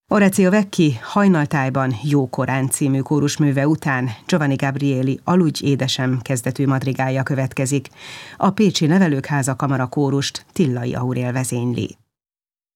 Orazio Vecchi Hajnaltájban jókorán című kórusműve után Giovanni Gabrieli Aludj édesem kezdetű madrigája következik. A Pécsi Nevelők Háza Kamara kórust Tillai Aurél vezényli.